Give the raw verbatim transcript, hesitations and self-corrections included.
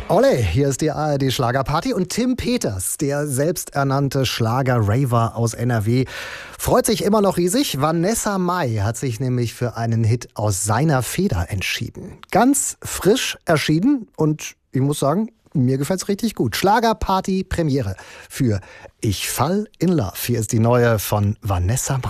Olle, hier ist die A R D-Schlagerparty und Tim Peters, der selbsternannte Schlager-Raver aus N R W, freut sich immer noch riesig. Vanessa Mai hat sich nämlich für einen Hit aus seiner Feder entschieden. Ganz frisch erschienen und ich muss sagen, mir gefällt's richtig gut. Schlagerparty-Premiere für Ich fall in Love. Hier ist die neue von Vanessa Mai.